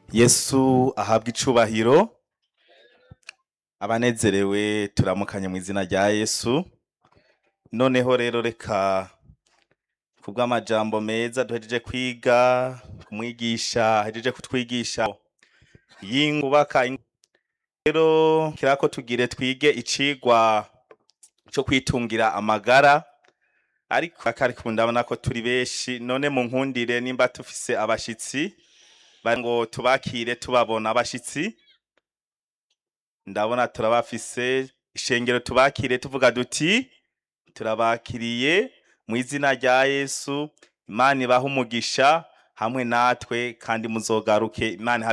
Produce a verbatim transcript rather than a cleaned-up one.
Yesu ahabwa icubahiro. Abanezerewe turamukanye mu izina rya Yesu. Noneho rero reka kubw'amajambo meza duhejeje kwiga, kumwigisha ahejeje kutwigisha yingubaka rero kirako tugire twige icigwa co kwitungira amagara, ariko akariko ndabona ko turi benshi, none munkundire nimba tufise abashitsi ngo tubakire tubabona. Abashitsi ndabona turabafise, ishengero tubakire tuvuga duti turabakiriye mu izina rya Yesu. Imana ibahe umugisha hamwe natwe kandi muzogaruke. Imana